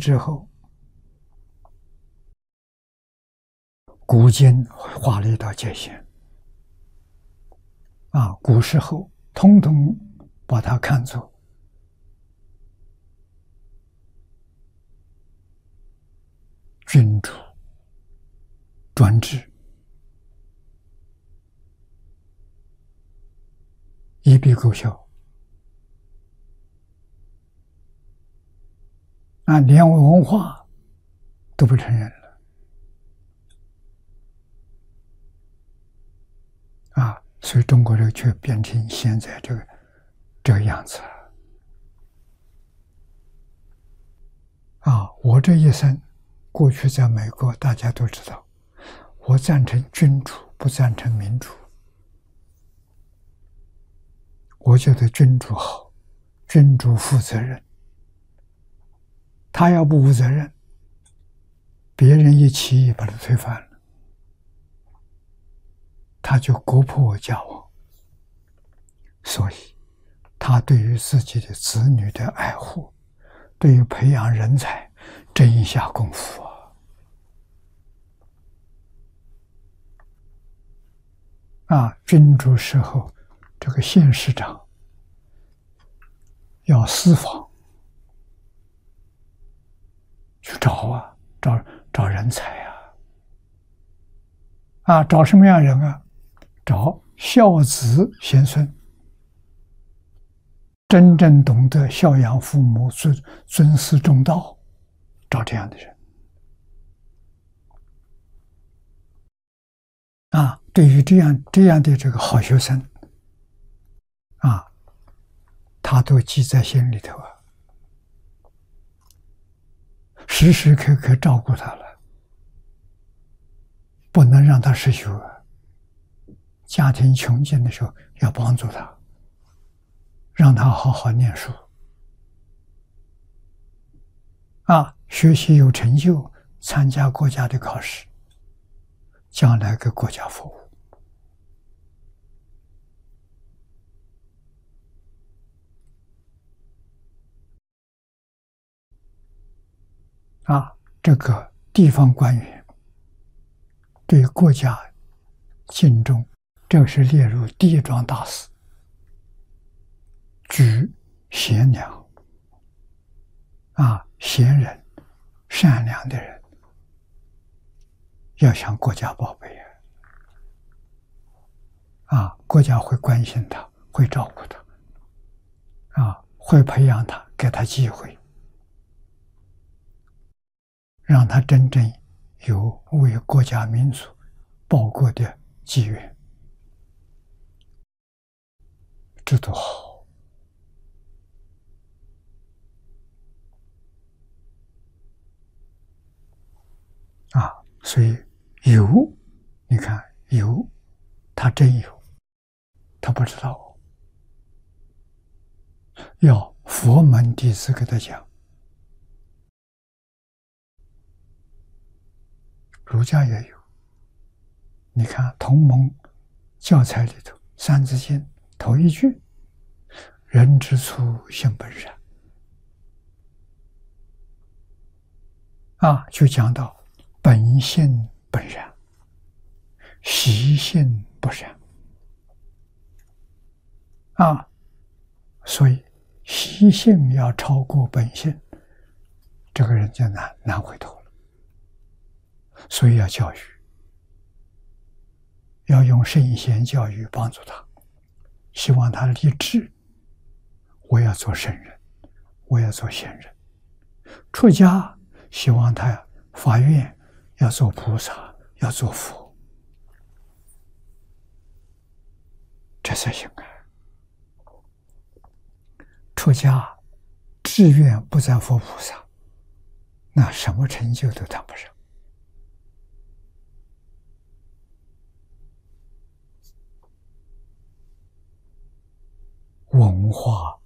之后，古今画了一道界限，古时候统统把它看作君主专制，一笔勾销。连文化都不承认了所以中国人却变成现在这个样子我这一生过去在美国，大家都知道，我赞成君主，不赞成民主。我觉得君主好，君主负责任。他要不负责任，别人一起义把他推翻了，他就国破家亡。所以他对于自己的子女的爱护，对于培养人才真下功夫君主时候，这个县市长要私访去找人才找什么样人找孝子贤孙，真正懂得孝养父母、尊师重道，找这样的人对于这样的这个好学生他都记在心里头时时刻刻照顾他了，不能让他失学家庭穷尽的时候要帮助他，让他好好念书学习有成就，参加国家的考试，将来给国家服务这个地方官员对国家敬重，这是列入第一桩大事。举贤良贤人、善良的人要向国家报备国家会关心他，会照顾他会培养他，给他机会，让他真正有为国家民族报国的机缘，这多好所以有，你看有，他真有，他不知道，要佛门弟子给他讲。儒家也有，你看同盟教材里头《三字经》头一句，人之初性本善就讲到本性本善，习性不善所以习性要超过本性，这个人就难回头了。所以要教育，要用圣贤教育帮助他，希望他立志，我要做圣人，我要做贤人。出家希望他发愿要做菩萨，要做佛，这才行出家志愿不在佛菩萨，那什么成就都谈不上。文化